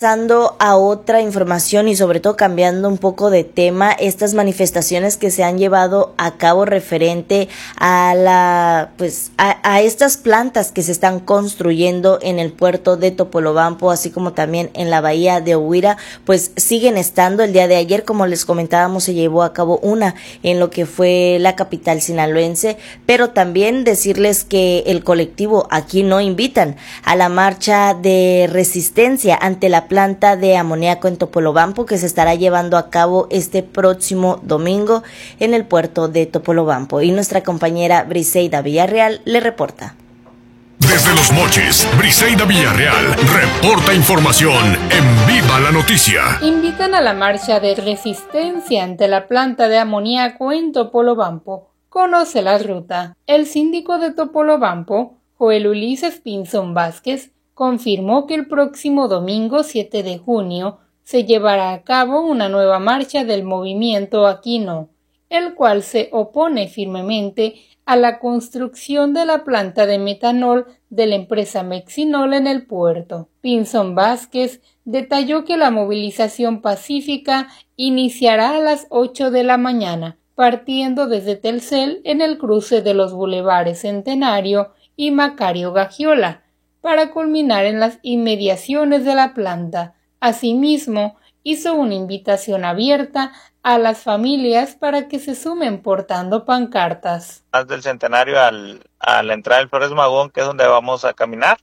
Pasando a otra información y sobre todo cambiando un poco de tema, estas manifestaciones que se han llevado a cabo referente a a estas plantas que se están construyendo en el puerto de Topolobampo, así como también en la bahía de Uvira, pues siguen estando. El día de ayer, como les comentábamos, se llevó a cabo una en lo que fue la capital sinaloense, pero también decirles que el colectivo Aquí No invitan a la marcha de resistencia ante la planta de amoníaco en Topolobampo, que se estará llevando a cabo este próximo domingo en el puerto de Topolobampo. Y nuestra compañera Briseida Villarreal le reporta. Desde Los Mochis, Briseida Villarreal reporta información en Viva la Noticia. Invitan a la marcha de resistencia ante la planta de amoníaco en Topolobampo. Conoce la ruta. El síndico de Topolobampo, Joel Ulises Pinzón Vázquez, confirmó que el próximo domingo 7 de junio se llevará a cabo una nueva marcha del movimiento Aquí No, el cual se opone firmemente a la construcción de la planta de metanol de la empresa Mexinol en el puerto. Pinzón Vázquez detalló que la movilización pacífica iniciará a las 8 de la mañana, partiendo desde Telcel en el cruce de los bulevares Centenario y Macario Gagiola, para culminar en las inmediaciones de la planta. Asimismo, hizo una invitación abierta a las familias para que se sumen portando pancartas. Del Centenario a la entrada del Flores Magón, que es donde vamos a caminar,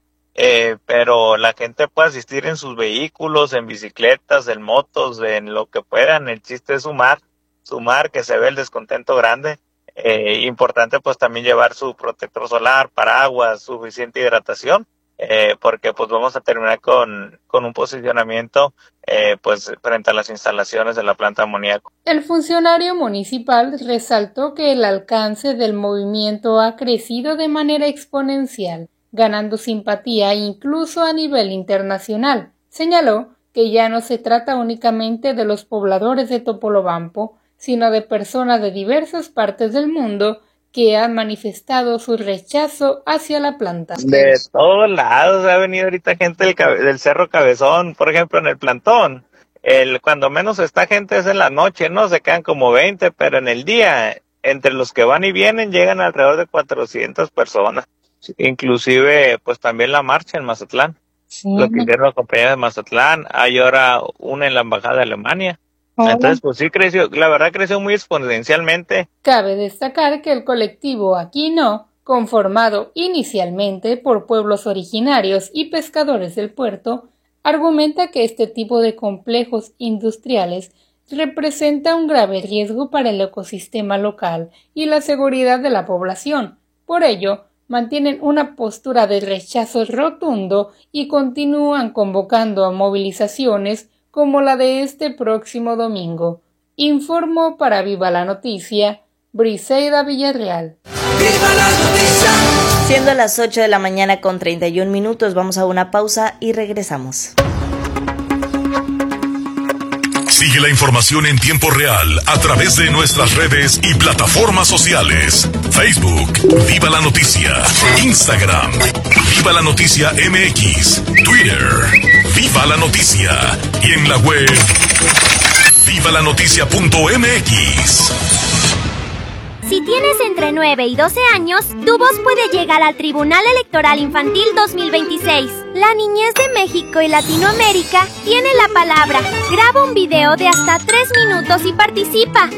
pero la gente puede asistir en sus vehículos, en bicicletas, en motos, en lo que puedan. El chiste es sumar, que se ve el descontento grande. Importante pues también llevar su protector solar, paraguas, suficiente hidratación, porque pues vamos a terminar con un posicionamiento pues frente a las instalaciones de la planta de amoníaco. El funcionario municipal resaltó que el alcance del movimiento ha crecido de manera exponencial, ganando simpatía incluso a nivel internacional. Señaló que ya no se trata únicamente de los pobladores de Topolobampo, sino de personas de diversas partes del mundo que han manifestado su rechazo hacia la planta. De todos lados ha venido ahorita gente del Cerro Cabezón, por ejemplo, en el plantón. Cuando menos está gente es en la noche, ¿no? Se quedan como 20, pero en el día, entre los que van y vienen, llegan alrededor de 400 personas. Inclusive, pues también la marcha en Mazatlán. Sí. Lo que hicieron los compañeros de Mazatlán. Hay ahora una en la embajada de Alemania. Entonces, pues sí creció, la verdad creció muy exponencialmente. Cabe destacar que el colectivo Aquí No, conformado inicialmente por pueblos originarios y pescadores del puerto, argumenta que este tipo de complejos industriales representa un grave riesgo para el ecosistema local y la seguridad de la población. Por ello, mantienen una postura de rechazo rotundo y continúan convocando a movilizaciones como la de este próximo domingo. Informó para Viva la Noticia, Briseida Villarreal. ¡Viva la Noticia! Siendo las 8 de la mañana con 31 minutos, vamos a una pausa y regresamos. Sigue la información en tiempo real a través de nuestras redes y plataformas sociales. Facebook, Viva la Noticia. Instagram, Viva la Noticia MX. Twitter, Viva la Noticia. Y en la web, vivalanoticia.mx. Si tienes entre 9 y 12 años, tu voz puede llegar al Tribunal Electoral Infantil 2026. La niñez de México y Latinoamérica tiene la palabra. Graba un video de hasta 3 minutos y participa.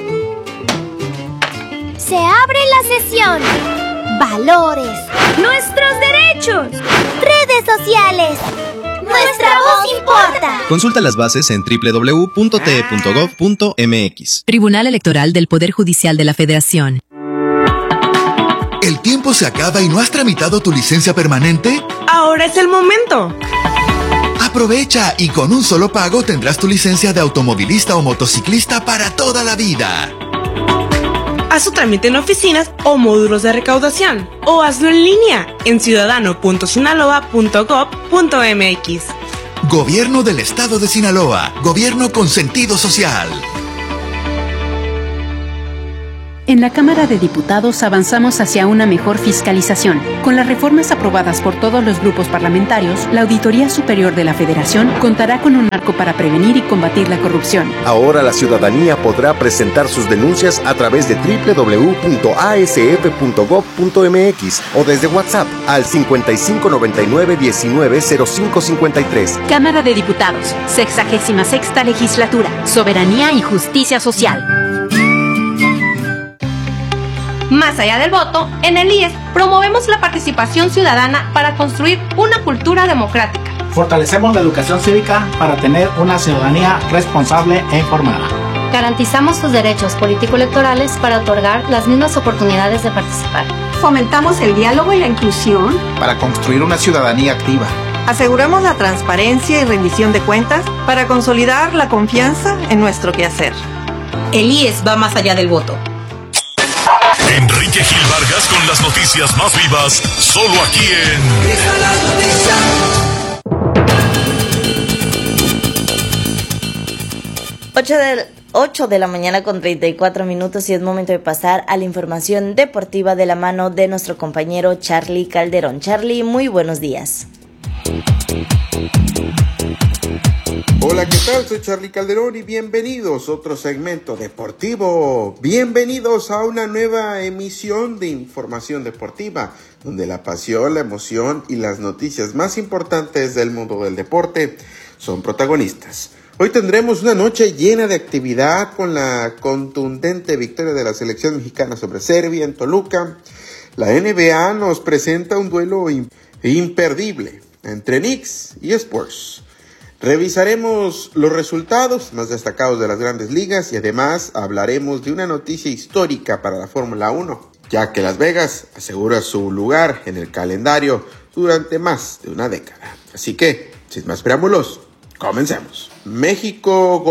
Se abre la sesión. Valores. Nuestros derechos. Redes sociales. Nuestra voz importa. Consulta las bases en www.te.gov.mx. Tribunal Electoral del Poder Judicial de la Federación. ¿El tiempo se acaba y no has tramitado tu licencia permanente? ¡Ahora es el momento! Aprovecha y con un solo pago tendrás tu licencia de automovilista o motociclista para toda la vida. Haz tu trámite en oficinas o módulos de recaudación o hazlo en línea en ciudadano.sinaloa.gov.mx. Gobierno del Estado de Sinaloa. Gobierno con sentido social. En la Cámara de Diputados avanzamos hacia una mejor fiscalización. Con las reformas aprobadas por todos los grupos parlamentarios, la Auditoría Superior de la Federación contará con un marco para prevenir y combatir la corrupción. Ahora la ciudadanía podrá presentar sus denuncias a través de www.asf.gov.mx o desde WhatsApp al 5599-190553. Cámara de Diputados, 66ª Legislatura, Soberanía y Justicia Social. Más allá del voto, en el IES promovemos la participación ciudadana para construir una cultura democrática. Fortalecemos la educación cívica para tener una ciudadanía responsable e informada. Garantizamos sus derechos político-electorales para otorgar las mismas oportunidades de participar. Fomentamos el diálogo y la inclusión para construir una ciudadanía activa. Aseguramos la transparencia y rendición de cuentas para consolidar la confianza en nuestro quehacer. El IES va más allá del voto. Enrique Gil Vargas con las noticias más vivas, solo aquí en Viva 8 de la mañana con 34 minutos y es momento de pasar a la información deportiva de la mano de nuestro compañero Charlie Calderón. Charlie, muy buenos días. Hola, ¿qué tal? Soy Charlie Calderón y bienvenidos a otro segmento deportivo. Bienvenidos a una nueva emisión de información deportiva, donde la pasión, la emoción y las noticias más importantes del mundo del deporte son protagonistas. Hoy tendremos una noche llena de actividad con la contundente victoria de la selección mexicana sobre Serbia en Toluca. La NBA nos presenta un duelo imperdible entre Knicks y Spurs. Revisaremos los resultados más destacados de las grandes ligas y además hablaremos de una noticia histórica para la Fórmula 1, ya que Las Vegas asegura su lugar en el calendario durante más de una década. Así que, sin más preámbulos, comencemos. México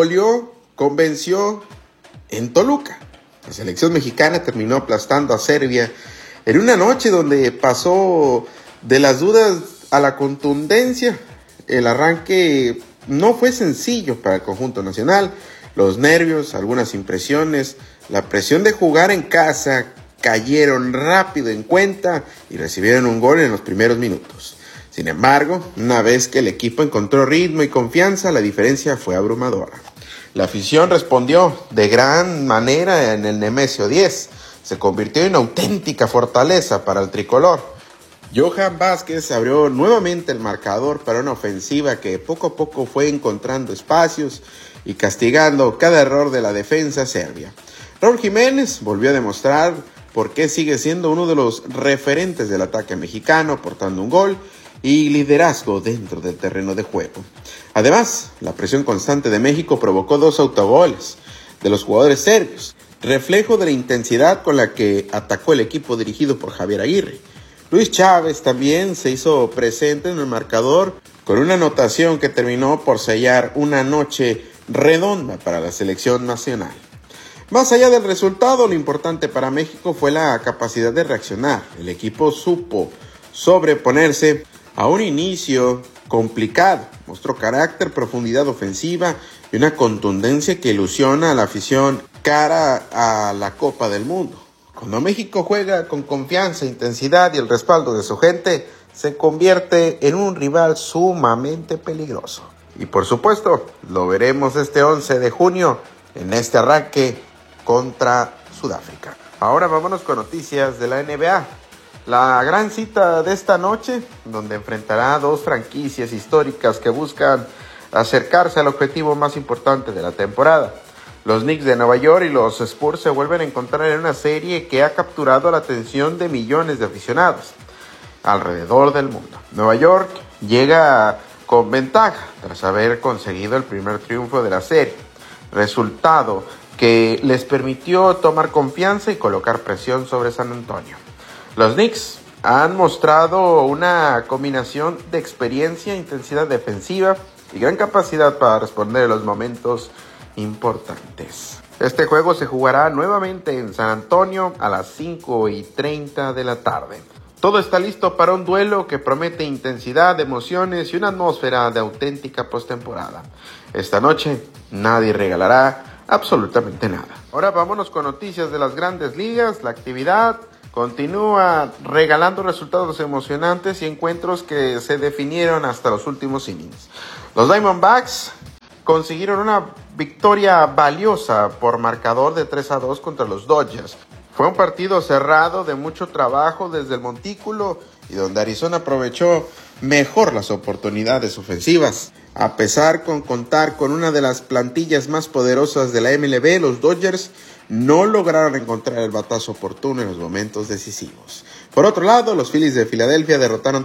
convenció en Toluca. La selección mexicana terminó aplastando a Serbia en una noche donde pasó de las dudas a la contundencia. El arranque no fue sencillo para el conjunto nacional. Los nervios, algunas impresiones, la presión de jugar en casa cayeron rápido en cuenta y recibieron un gol en los primeros minutos. Sin embargo, una vez que el equipo encontró ritmo y confianza, la diferencia fue abrumadora. La afición respondió de gran manera en el Nemesio 10. Se convirtió en auténtica fortaleza para el tricolor. Johan Vázquez abrió nuevamente el marcador para una ofensiva que poco a poco fue encontrando espacios y castigando cada error de la defensa serbia. Raúl Jiménez volvió a demostrar por qué sigue siendo uno de los referentes del ataque mexicano, aportando un gol y liderazgo dentro del terreno de juego. Además, la presión constante de México provocó 2 autogoles de los jugadores serbios, reflejo de la intensidad con la que atacó el equipo dirigido por Javier Aguirre. Luis Chávez también se hizo presente en el marcador con una anotación que terminó por sellar una noche redonda para la selección nacional. Más allá del resultado, lo importante para México fue la capacidad de reaccionar. El equipo supo sobreponerse a un inicio complicado. Mostró carácter, profundidad ofensiva y una contundencia que ilusiona a la afición cara a la Copa del Mundo. Cuando México juega con confianza, intensidad y el respaldo de su gente, se convierte en un rival sumamente peligroso. Y por supuesto, lo veremos este 11 de junio en este arranque contra Sudáfrica. Ahora vámonos con noticias de la NBA. La gran cita de esta noche, donde enfrentará a 2 franquicias históricas que buscan acercarse al objetivo más importante de la temporada. Los Knicks de Nueva York y los Spurs se vuelven a encontrar en una serie que ha capturado la atención de millones de aficionados alrededor del mundo. Nueva York llega con ventaja tras haber conseguido el primer triunfo de la serie, resultado que les permitió tomar confianza y colocar presión sobre San Antonio. Los Knicks han mostrado una combinación de experiencia, intensidad defensiva y gran capacidad para responder en los momentos importantes. Este juego se jugará nuevamente en San Antonio a las 5:30 de la tarde. Todo está listo para un duelo que promete intensidad, emociones y una atmósfera de auténtica postemporada. Esta noche nadie regalará absolutamente nada. Ahora vámonos con noticias de las grandes ligas. La actividad continúa regalando resultados emocionantes y encuentros que se definieron hasta los últimos innings. Los Diamondbacks consiguieron una victoria valiosa por marcador de 3-2 contra los Dodgers. Fue un partido cerrado de mucho trabajo desde el montículo y donde Arizona aprovechó mejor las oportunidades ofensivas. A pesar de contar con una de las plantillas más poderosas de la MLB, los Dodgers no lograron encontrar el batazo oportuno en los momentos decisivos. Por otro lado, los Phillies de Filadelfia derrotaron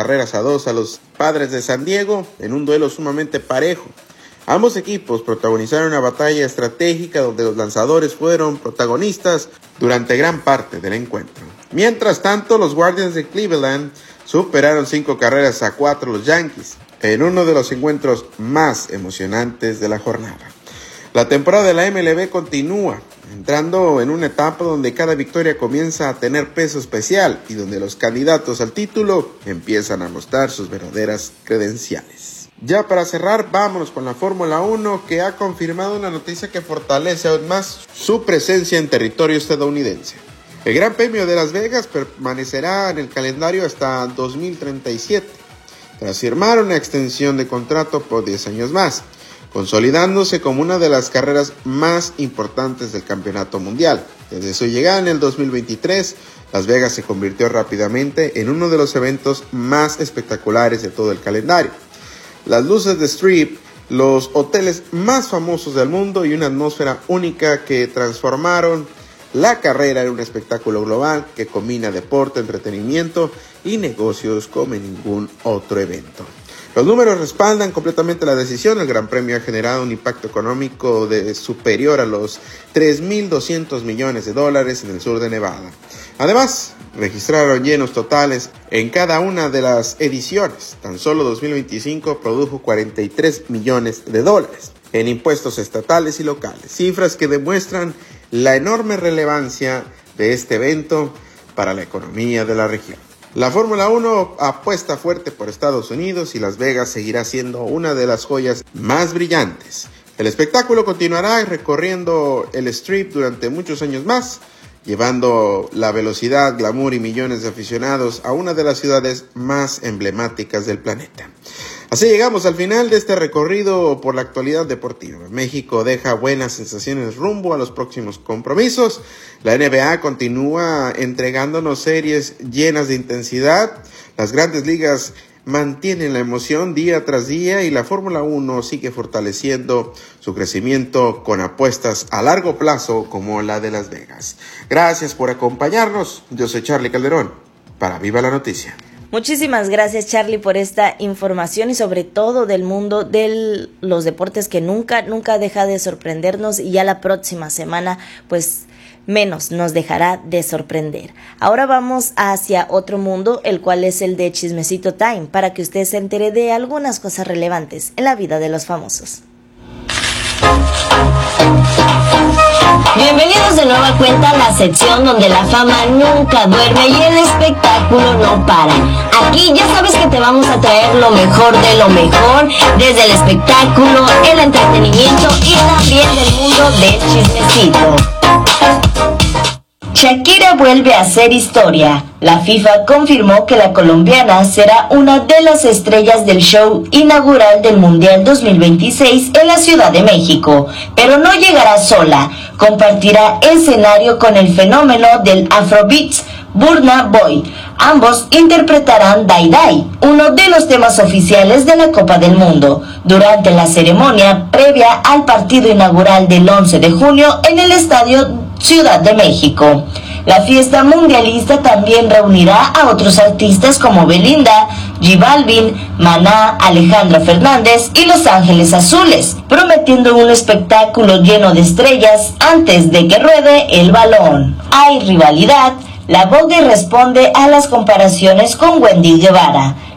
3-2 a los Padres de San Diego en un duelo sumamente parejo. Ambos equipos protagonizaron una batalla estratégica donde los lanzadores fueron protagonistas durante gran parte del encuentro. Mientras tanto, los Guardians de Cleveland superaron 5-4 a los Yankees en uno de los encuentros más emocionantes de la jornada. La temporada de la MLB continúa, entrando en una etapa donde cada victoria comienza a tener peso especial y donde los candidatos al título empiezan a mostrar sus verdaderas credenciales. Ya para cerrar, vámonos con la Fórmula 1, que ha confirmado una noticia que fortalece aún más su presencia en territorio estadounidense. El Gran Premio de Las Vegas permanecerá en el calendario hasta 2037, tras firmar una extensión de contrato por 10 años más, consolidándose como una de las carreras más importantes del campeonato mundial. Desde su llegada en el 2023, Las Vegas se convirtió rápidamente en uno de los eventos más espectaculares de todo el calendario. Las luces de Strip, los hoteles más famosos del mundo y una atmósfera única que transformaron la carrera en un espectáculo global que combina deporte, entretenimiento y negocios como en ningún otro evento. Los números respaldan completamente la decisión. El Gran Premio ha generado un impacto económico superior a los $3.200 millones en el sur de Nevada. Además, registraron llenos totales en cada una de las ediciones. Tan solo 2025 produjo $43 millones en impuestos estatales y locales, cifras que demuestran la enorme relevancia de este evento para la economía de la región. La Fórmula 1 apuesta fuerte por Estados Unidos y Las Vegas seguirá siendo una de las joyas más brillantes. El espectáculo continuará recorriendo el Strip durante muchos años más, llevando la velocidad, glamour y millones de aficionados a una de las ciudades más emblemáticas del planeta. Así llegamos al final de este recorrido por la actualidad deportiva. México deja buenas sensaciones rumbo a los próximos compromisos. La NBA continúa entregándonos series llenas de intensidad. Las grandes ligas mantienen la emoción día tras día y la Fórmula 1 sigue fortaleciendo su crecimiento con apuestas a largo plazo como la de Las Vegas. Gracias por acompañarnos. Yo soy Charlie Calderón para Viva la Noticia. Muchísimas gracias, Charlie, por esta información y sobre todo del mundo de los deportes que nunca deja de sorprendernos, y ya la próxima semana pues menos nos dejará de sorprender. Ahora vamos hacia otro mundo, el cual es el de Chismecito Time, para que usted se entere de algunas cosas relevantes en la vida de los famosos. Bienvenidos de nueva cuenta a la sección donde la fama nunca duerme y el espectáculo no para. Aquí ya sabes que te vamos a traer lo mejor de lo mejor, desde el espectáculo, el entretenimiento y también del mundo del chismecito. Shakira vuelve a hacer historia. La FIFA confirmó que la colombiana será una de las estrellas del show inaugural del Mundial 2026 en la Ciudad de México, pero no llegará sola. Compartirá escenario con el fenómeno del Afrobeats, Burna Boy. Ambos interpretarán Dai Dai, uno de los temas oficiales de la Copa del Mundo, durante la ceremonia previa al partido inaugural del 11 de junio en el Estadio Ciudad de México. La fiesta mundialista también reunirá a otros artistas como Belinda, J Balvin, Maná, Alejandro Fernández y Los Ángeles Azules, prometiendo un espectáculo lleno de estrellas antes de que ruede el balón. Hay rivalidad. La Vogue responde a las comparaciones con Wendy Guevara.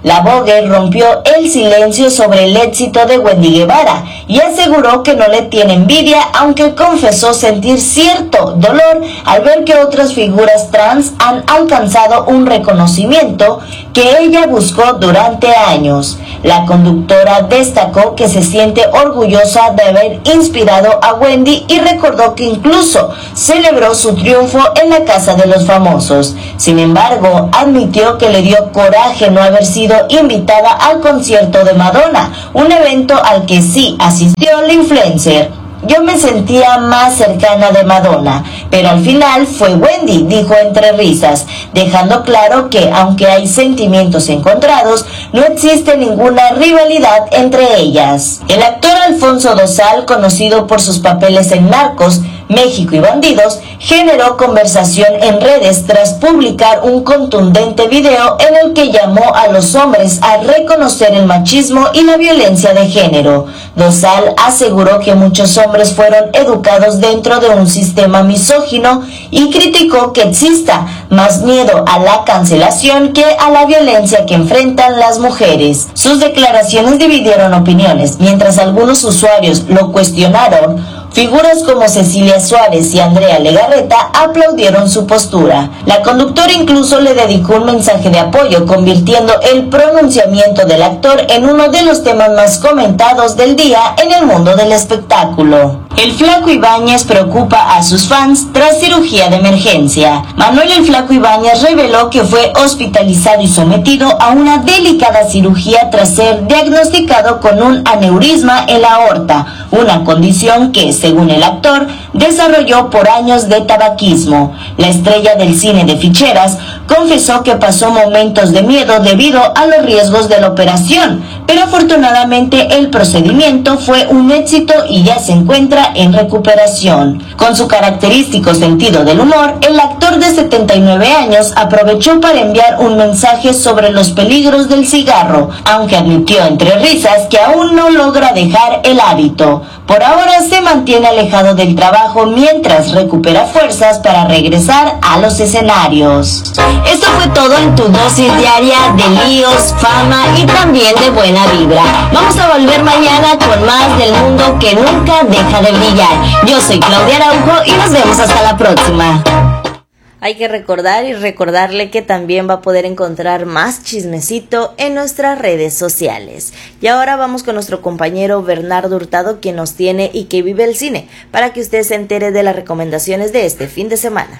La Vogue rompió el silencio sobre el éxito de Wendy Guevara y aseguró que no le tiene envidia, aunque confesó sentir cierto dolor al ver que otras figuras trans han alcanzado un reconocimiento que ella buscó durante años. La conductora destacó que se siente orgullosa de haber inspirado a Wendy y recordó que incluso celebró su triunfo en la Casa de los Famosos. Sin embargo, admitió que le dio coraje no haber sido invitada al concierto de Madonna, un evento al que sí asistió la influencer. Yo me sentía más cercana de Madonna, pero al final fue Wendy, dijo entre risas, dejando claro que aunque hay sentimientos encontrados, no existe ninguna rivalidad entre ellas. El actor Alfonso Dosal, conocido por sus papeles en Narcos, México y Bandidos, generó conversación en redes tras publicar un contundente video en el que llamó a los hombres a reconocer el machismo y la violencia de género. Dosal aseguró que muchos hombres fueron educados dentro de un sistema misógino y criticó que exista más miedo a la cancelación que a la violencia que enfrentan las mujeres. Sus declaraciones dividieron opiniones, mientras algunos usuarios lo cuestionaron. Figuras como Cecilia Suárez y Andrea Legarreta aplaudieron su postura. La conductora incluso le dedicó un mensaje de apoyo, convirtiendo el pronunciamiento del actor en uno de los temas más comentados del día en el mundo del espectáculo. El Flaco Ibáñez preocupa a sus fans tras cirugía de emergencia. Manuel el Flaco Ibáñez reveló que fue hospitalizado y sometido a una delicada cirugía tras ser diagnosticado con un aneurisma en la aorta, una condición que, según el actor, desarrolló por años de tabaquismo. La estrella del cine de ficheras confesó que pasó momentos de miedo debido a los riesgos de la operación, pero afortunadamente el procedimiento fue un éxito y ya se encuentra en recuperación. Con su característico sentido del humor, el actor de 79 años aprovechó para enviar un mensaje sobre los peligros del cigarro, aunque admitió entre risas que aún no logra dejar el hábito. Por ahora se mantiene alejado del trabajo mientras recupera fuerzas para regresar a los escenarios. Esto fue todo en tu dosis diaria de líos, fama y también de buena vibra. Vamos a volver mañana con más del mundo que nunca deja de brillar. Yo soy Claudia Araujo y nos vemos hasta la próxima. Hay que recordar y recordarle que también va a poder encontrar más chismecito en nuestras redes sociales. Y ahora vamos con nuestro compañero Bernardo Hurtado, quien nos tiene y que vive el cine, para que usted se entere de las recomendaciones de este fin de semana.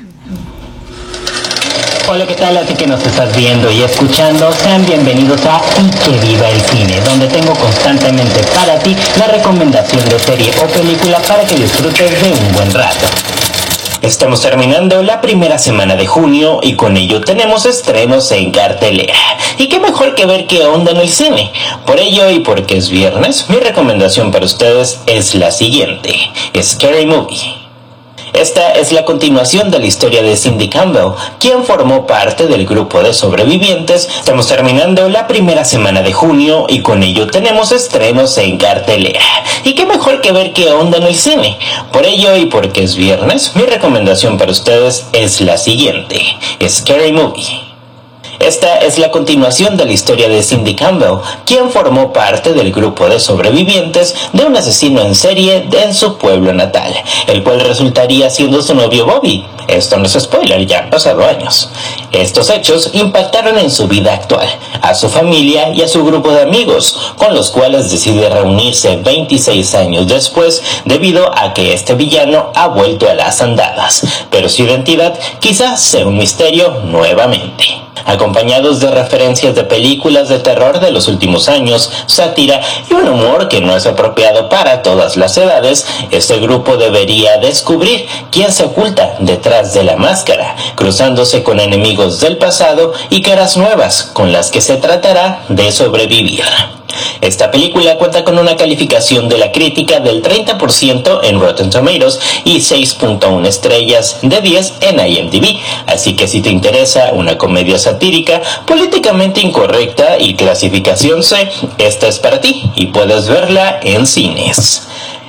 Hola, ¿qué tal? A ti que nos estás viendo y escuchando, sean bienvenidos a Y que viva el cine, donde tengo constantemente para ti la recomendación de serie o película para que disfrutes de un buen rato. Estamos terminando la primera semana de junio y con ello tenemos estrenos en cartelera. Y qué mejor que ver qué onda en el cine. Por ello y porque es viernes, mi recomendación para ustedes es la siguiente: Scary Movie. Esta es la continuación de la historia de Cindy Campbell, quien formó parte del grupo de sobrevivientes. Estamos terminando la primera semana de junio y con ello tenemos estrenos en cartelera. Y qué mejor que ver qué onda en el cine. Por ello y porque es viernes, mi recomendación para ustedes es la siguiente: Scary Movie. Esta es la continuación de la historia de Cindy Campbell, quien formó parte del grupo de sobrevivientes de un asesino en serie en su pueblo natal, el cual resultaría siendo su novio Bobby. Esto no es spoiler, ya han pasado años. Estos hechos impactaron en su vida actual, a su familia y a su grupo de amigos, con los cuales decide reunirse 26 años después debido a que este villano ha vuelto a las andadas, pero su identidad quizás sea un misterio nuevamente. Acompañados de referencias de películas de terror de los últimos años, sátira y un humor que no es apropiado para todas las edades, este grupo debería descubrir quién se oculta detrás de la máscara, cruzándose con enemigos del pasado y caras nuevas con las que se tratará de sobrevivir. Esta película cuenta con una calificación de la crítica del 30% en Rotten Tomatoes y 6.1 estrellas de 10 en IMDb, así que si te interesa una comedia satírica, políticamente incorrecta y clasificación C, esta es para ti y puedes verla en cines.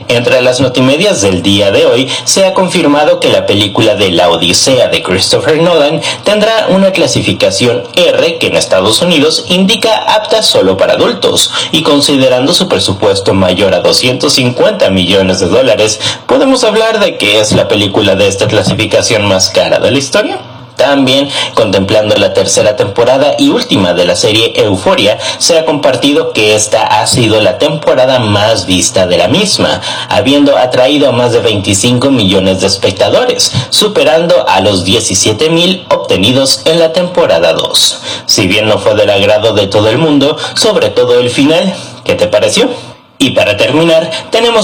Entre las notimedias del día de hoy se ha confirmado que la película de La Odisea de Christopher Nolan tendrá una clasificación R que en Estados Unidos indica apta solo para adultos, y considerando su presupuesto mayor a $250 millones, podemos hablar de que es la película de esta clasificación más cara de la historia. También, contemplando la tercera temporada y última de la serie Euphoria, se ha compartido que esta ha sido la temporada más vista de la misma, habiendo atraído a más de 25 millones de espectadores, superando a los 17,000 obtenidos en la temporada 2. Si bien no fue del agrado de todo el mundo, sobre todo el final, ¿qué te pareció? Y para terminar, tenemos